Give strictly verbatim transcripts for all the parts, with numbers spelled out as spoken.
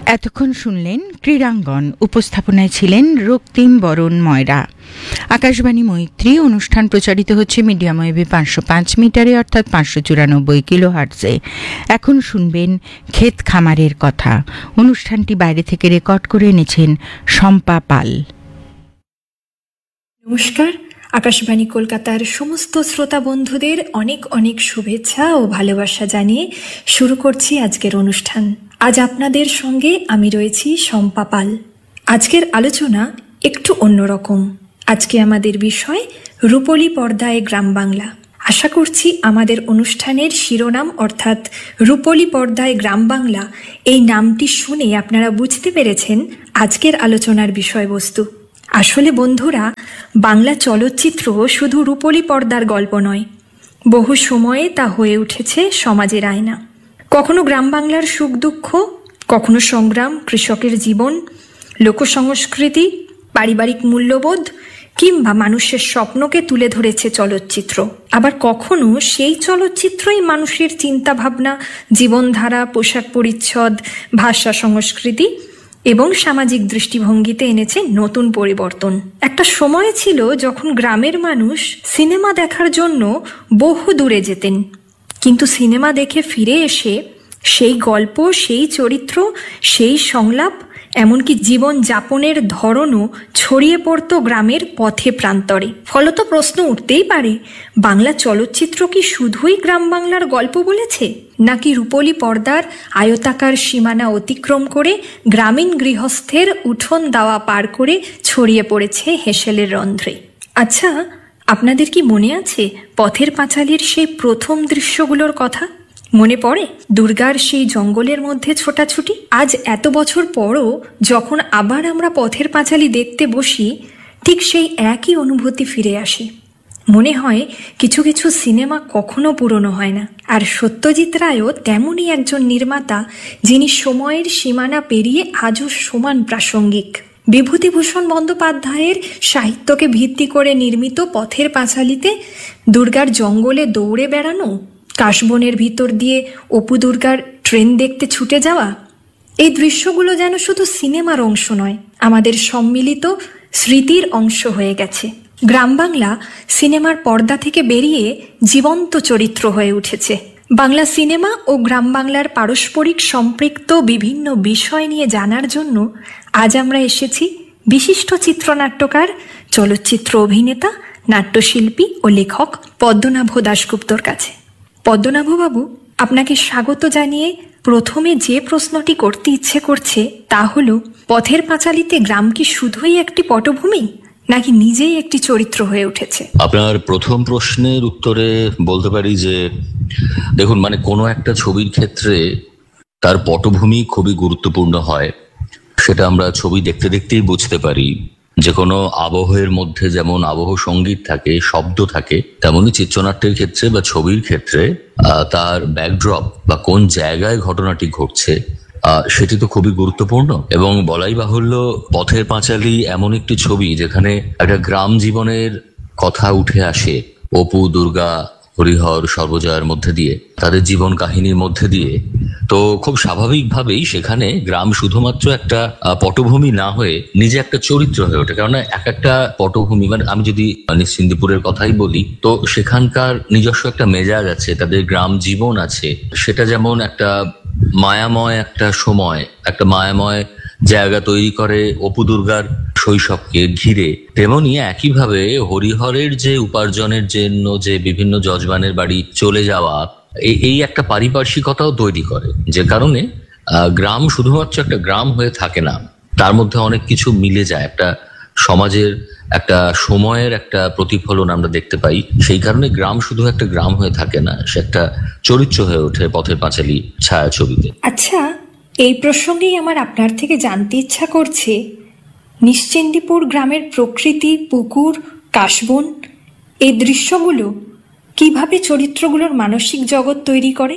এতক্ষণ শুনলেন ক্রীড়াঙ্গন। উপস্থাপনায় ছিলেন রক্তিম বরণ ময়রা। আকাশবাণী মৈত্রী অনুষ্ঠান প্রচারিত হচ্ছে মিডিয়াম ওয়েভে পাঁচশো পাঁচ মিটারে অর্থাৎ পাঁচশো চুরানব্বই কিলো হার্টজে। এখন শুনবেন ক্ষেত খামারের কথা। অনুষ্ঠানটি বাইরে থেকে রেকর্ড করে এনেছেন শম্পা পাল। নমস্কার, আকাশবাণী কলকাতার সমস্ত শ্রোতা বন্ধুদের অনেক অনেক শুভেচ্ছা ও ভালোবাসা জানিয়ে শুরু করছি আজকের অনুষ্ঠান। আজ আপনাদের সঙ্গে আমি রয়েছি শম্পা পাল। আজকের আলোচনা একটু অন্যরকম। আজকে আমাদের বিষয় রূপলী পর্দায় গ্রাম বাংলা। আশা করছি আমাদের অনুষ্ঠানের শিরোনাম অর্থাৎ রূপলী পর্দায় গ্রাম বাংলা এই নামটি শুনে আপনারা বুঝতে পেরেছেন আজকের আলোচনার বিষয়বস্তু। আসলে বন্ধুরা, বাংলা চলচ্চিত্র শুধু রূপলী পর্দার গল্প নয়, বহু সময়ে তা হয়ে উঠেছে সমাজের আয়না। কখনো গ্রাম বাংলার সুখ দুঃখ, কখনো সংগ্রাম, কৃষকের জীবন, লোকসংস্কৃতি, পারিবারিক মূল্যবোধ কিংবা মানুষের স্বপ্নকে তুলে ধরেছে চলচ্চিত্র। আবার কখনো সেই চলচ্চিত্রই মানুষের চিন্তাভাবনা, জীবনধারা, পোশাক পরিচ্ছদ, ভাষা, সংস্কৃতি এবং সামাজিক দৃষ্টিভঙ্গিতে এনেছে নতুন পরিবর্তন। একটা সময় ছিল যখন গ্রামের মানুষ সিনেমা দেখার জন্য বহু দূরে যেতেন, কিন্তু সিনেমা দেখে ফিরে এসে সেই গল্প, সেই চরিত্র, সেই সংলাপ, এমনকি জীবন যাপনের ধরনও ছড়িয়ে পড়তো গ্রামের পথে প্রান্তরে। ফলত প্রশ্ন উঠতেই পারে, বাংলা চলচ্চিত্র কি শুধুই গ্রাম বাংলার গল্প বলেছে, নাকি রূপলী পর্দার আয়তাকার সীমানা অতিক্রম করে গ্রামীণ গৃহস্থের উঠোন দাওয়া পার করে ছড়িয়ে পড়েছে হেসেলের রন্ধ্রে? আচ্ছা, আপনাদের কি মনে আছে পথের পাঁচালীর সেই প্রথম দৃশ্যগুলোর কথা? মনে পড়ে দুর্গার সেই জঙ্গলের মধ্যে ছোটাছুটি? আজ এত বছর পরও যখন আবার আমরা পথের পাঁচালী দেখতে বসি, ঠিক সেই একই অনুভূতি ফিরে আসে। মনে হয় কিছু কিছু সিনেমা কখনো পুরনো হয় না। আর সত্যজিৎ রায়ও তেমনই একজন নির্মাতা, যিনি সময়ের সীমানা পেরিয়ে আজও সমান প্রাসঙ্গিক। বিভূতিভূষণ বন্দ্যোপাধ্যায়ের সাহিত্যকে ভিত্তি করে নির্মিত পথের পাঁচালীতে দুর্গার জঙ্গলে দৌড়ে বেড়ানো, কাশবনের ভিতর দিয়ে অপু দুর্গার ট্রেন দেখতে ছুটে যাওয়া, এই দৃশ্যগুলো যেন শুধু সিনেমার অংশ নয়, আমাদের সম্মিলিত স্মৃতির অংশ হয়ে গেছে। গ্রাম বাংলা সিনেমার পর্দা থেকে বেরিয়ে জীবন্ত চরিত্র হয়ে উঠেছে। বাংলা সিনেমা ও গ্রাম বাংলার পারস্পরিক সম্পৃক্ত বিভিন্ন বিষয় নিয়ে জানার জন্য আজ আমরা এসেছি বিশিষ্ট চিত্রনাট্যকার, চলচ্চিত্র অভিনেতা, নাট্যশিল্পী ও লেখক পদ্মনাভ দাশগুপ্তর কাছে। পদ্মনাভবাবু, আপনাকে স্বাগত জানিয়ে প্রথমে যে প্রশ্নটি করতে ইচ্ছে করছে তা হলো, পথের পাঁচালীতে গ্রাম কি শুধুই একটি পটভূমি, নাকি নিজেই একটি চরিত্র হয়ে উঠেছে? আপনার প্রথম প্রশ্নের উত্তরে বলতে পারি যে, দেখুন, মানে কোনো একটা ছবির ক্ষেত্রে তার পটভূমি খুবই গুরুত্বপূর্ণ হয়। সেটা আমরা ছবি দেখতে দেখতেই বুঝতে পারি। যে কোনো আবহের মধ্যে যেমন আবহ সঙ্গীত থাকে, শব্দ থাকে, তেমনই চিত্রনাট্যের ক্ষেত্রে বা ছবির ক্ষেত্রে তার ব্যাকড্রপ বা কোন জায়গায় ঘটনাটি ঘটছে সেটি তো খুবই গুরুত্বপূর্ণ। এবং বলাই বাহুল্য, পথের পাঁচালী এমন একটি ছবি যেখানে একটা গ্রাম জীবনের কথা উঠে আসে, অপু, দুর্গা, হরিহর, সর্বজয়ার মধ্যে দিয়ে, তাদের জীবন কাহিনীর মধ্যে দিয়ে। তো খুব স্বাভাবিকভাবেই সেখানে গ্রাম শুধুমাত্র একটা পটভূমি না হয়ে নিজে একটা চরিত্র হয়ে ওঠে। কেননা এক একটা পটভূমি, মানে আমি যদি নিশ্চিন্দিপুরের কথাই বলি, তো সেখানকার নিজস্ব একটা মেজাজ আছে, তাদের গ্রাম জীবন আছে। সেটা যেমন একটা মায়াময় একটা সময়, একটা মায়াময় জায়গা তৈরি করে অপু দুর্গার শৈশবকে ঘিরে, তেমনি একইভাবে হরিহরের যে উপার্জনের জন্য যে বিভিন্ন যজমানের বাড়ি চলে যাওয়া, এই একটা পারিপার্শ্বিকতাও তৈরি করে। যে কারণে গ্রাম শুধুমাত্র একটা গ্রাম হয়ে থাকে না, তার মধ্যে অনেক কিছু মিলে যায়। একটা সমাজের একটা সময়ের একটা প্রতিফলন আমরা দেখতে পাই। সেই কারণে গ্রাম শুধু একটা গ্রাম হয়ে থাকে না, সে একটা চরিত্র হয়ে ওঠে পথের পাঁচালী ছায়াছবিতে। আচ্ছা, এই প্রসঙ্গেই আমার আপনার থেকে জানতে ইচ্ছা করছে, নিশ্চিন্দিপুর গ্রামের প্রকৃতি, পুকুর, কাশবন, এই দৃশ্যগুলো কিভাবে চরিত্রগুলোর মানসিক জগৎ তৈরি করে?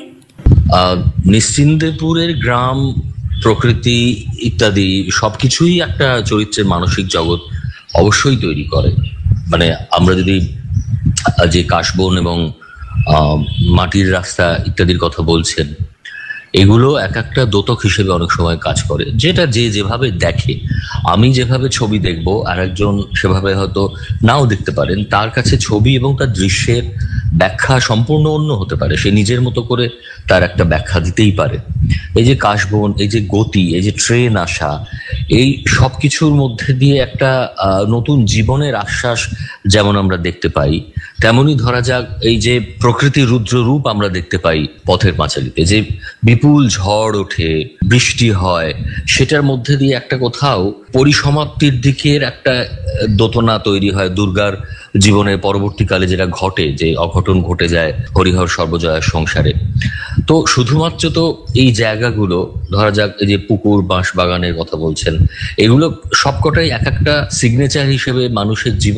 আহ নিশ্চিন্দিপুরের গ্রাম, প্রকৃতি ইত্যাদি সবকিছুই একটা চরিত্রের মানসিক জগৎ অবশ্যই তৈরি করে। মানে আমরা যদি যে কাশবন এবং আহ মাটির রাস্তা ইত্যাদির কথা বলছেন, এগুলো এক একটা দোতক হিসেবে অনেক সময় কাজ করে, যেটা যে যেভাবে দেখে। আমি যেভাবে ছবি দেখবো আর একজন সেভাবে হয়তো নাও দেখতে পারেন, তার কাছে ছবি এবং তার দৃশ্যের ব্যাখ্যা সম্পূর্ণ অন্য হতে পারে। সে নিজের মতো করে তার একটা ব্যাখ্যা দিতেই পারে। এই যে কাশবন, এই যে গতি, এই যে ট্রেন আসা, এই সবকিছুর মধ্যে দিয়ে একটা আহ, নতুন জীবনের আশ্বাস যেমন আমরা দেখতে পাই, তেমনি ধরা যাক এই যে প্রকৃতির রুদ্র রূপ আমরা দেখতে পাই পথের পাঁচালীতে, যে বিপুল ঝড় ওঠে, বৃষ্টি হয়, সেটার মধ্যে দিয়ে একটা কোথাও পরিসমাপ্তির দিকের একটা আহ, দোতনা তৈরি হয়। দুর্গার জীবনের পরবর্তীকালে যেটা ঘটে, যে অঘটন ঘটে যায় হরিহর সর্বজয়ার সংসারে। তো শুধুমাত্র তো এই জায়গাগুলো, ধরা যাক এই যে পুকুর, বাঁশ বাগানের কথা বলছেন, এগুলো সবকটাই এক একটা সিগনেচার হিসেবে মানুষের জীবন